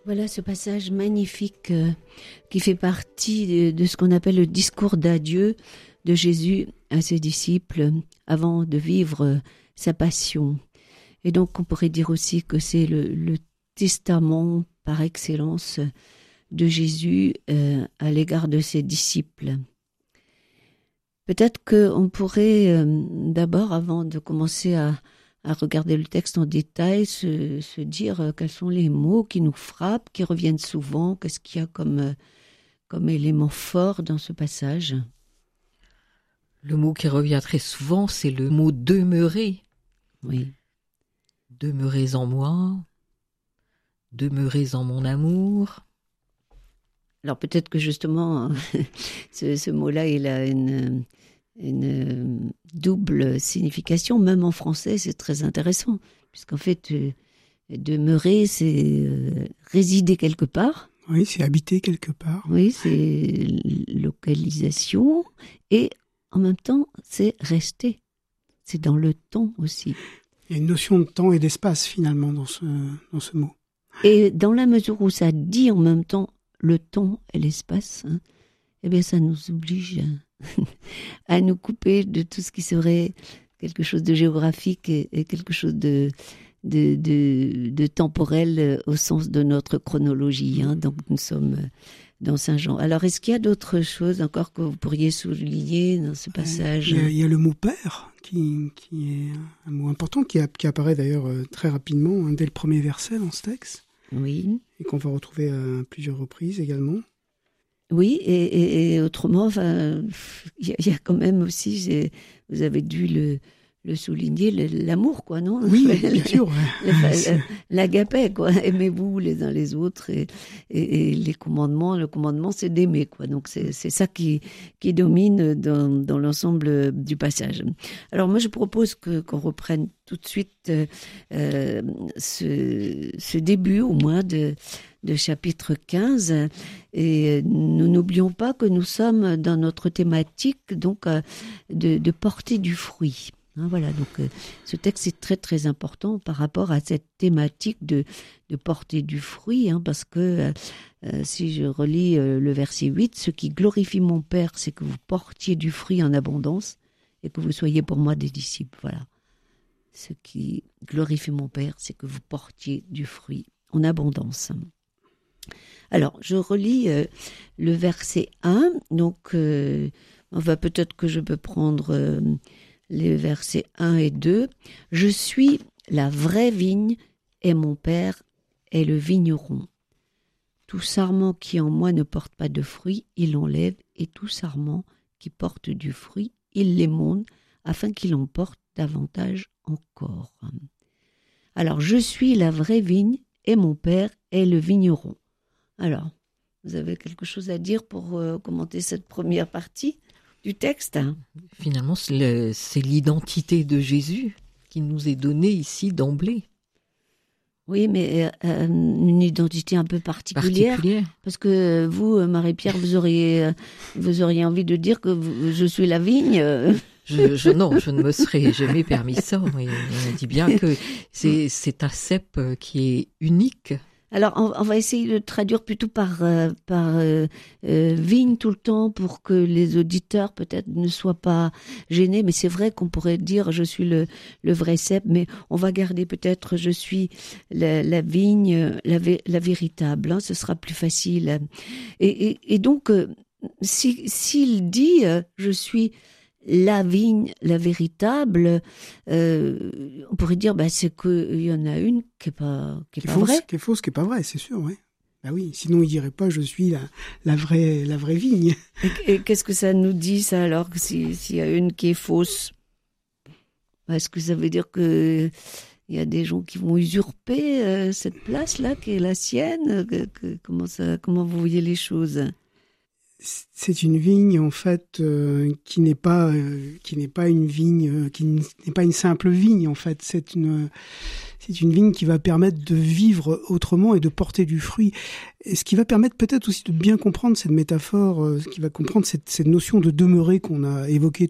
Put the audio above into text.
Voilà ce passage magnifique qui fait partie de ce qu'on appelle le discours d'adieu de Jésus à ses disciples avant de vivre sa passion. Et donc on pourrait dire aussi que c'est le testament par excellence de Jésus à l'égard de ses disciples. Peut-être qu'on pourrait d'abord, avant de commencer à regarder le texte en détail, se dire quels sont les mots qui nous frappent, qui reviennent souvent, qu'est-ce qu'il y a comme élément fort dans ce passage. Le mot qui revient très souvent, c'est le mot « demeurer ». Oui. Demeurez en moi, demeurez en mon amour. Alors peut-être que justement, ce mot-là, il a une double signification, même en français, c'est très intéressant, puisqu'en fait, demeurer, c'est résider quelque part. Oui, c'est habiter quelque part. Oui, c'est localisation, et en même temps, c'est rester. C'est dans le temps aussi. Il y a une notion de temps et d'espace, finalement, dans ce mot. Et dans la mesure où ça dit en même temps le temps et l'espace, eh bien, ça nous oblige à nous couper de tout ce qui serait quelque chose de géographique et quelque chose de temporel au sens de notre chronologie. Donc, nous sommes dans Saint-Jean. Alors, est-ce qu'il y a d'autres choses encore que vous pourriez souligner dans ce passage ? Il y a le mot « père » qui est un mot important, qui apparaît d'ailleurs très rapidement dès le premier verset dans ce texte. Oui. Et qu'on va retrouver à plusieurs reprises également. Oui, et autrement, il y a quand même aussi, vous avez dû le souligner, l'amour, quoi, non ? Oui, bien sûr. L'agapé, quoi. Aimez-vous les uns les autres, et les commandements. Le commandement, c'est d'aimer, quoi. Donc c'est ça qui domine dans l'ensemble du passage. Alors moi, je propose qu'on reprenne tout de suite ce début, au moins de chapitre 15, et nous n'oublions pas que nous sommes dans notre thématique donc de porter du fruit. Voilà, donc ce texte est très très important par rapport à cette thématique de porter du fruit, parce que si je relis le verset 8, ce qui glorifie mon Père, c'est que vous portiez du fruit en abondance et que vous soyez pour moi des disciples. Voilà. Ce qui glorifie mon Père, c'est que vous portiez du fruit en abondance. Alors, je relis le verset 1. Donc, peut-être que je peux prendre les versets 1 et 2. « Je suis la vraie vigne et mon Père est le vigneron. Tout sarment qui en moi ne porte pas de fruit, il l'enlève, et tout sarment qui porte du fruit, il l'émonde, afin qu'il en porte davantage encore. » Alors, je suis la vraie vigne et mon Père est le vigneron. Alors, vous avez quelque chose à dire pour commenter cette première partie du texte ? Finalement, c'est l'identité de Jésus qui nous est donnée ici d'emblée. Oui, mais une identité un peu particulière. Parce que vous, Marie-Pierre, vous auriez envie de dire que je suis la vigne. Non, je ne me serais jamais permis ça. Et on dit bien que c'est un cep qui est unique. Alors, on va essayer de traduire plutôt par vigne tout le temps pour que les auditeurs peut-être ne soient pas gênés. Mais c'est vrai qu'on pourrait dire je suis le vrai cep, mais on va garder peut-être je suis la vigne, la véritable. Ce sera plus facile. Et donc, s'il dit je suis la vigne, la véritable, on pourrait dire c'est qu'il y en a une qui est pas vraie. Qui est fausse, qui est pas vraie, c'est sûr, oui. Bah oui, sinon il dirait pas je suis la vraie vigne. Et qu'est-ce que ça nous dit ça alors s'il y a une qui est fausse ? Est-ce que ça veut dire que il y a des gens qui vont usurper cette place-là qui est la sienne ? Comment vous voyez les choses ? C'est une vigne en fait qui n'est pas une vigne, qui n'est pas une simple vigne en fait. C'est une vigne qui va permettre de vivre autrement et de porter du fruit. Et ce qui va permettre peut-être aussi de bien comprendre cette métaphore, ce qui va comprendre cette notion de demeurer qu'on a évoquée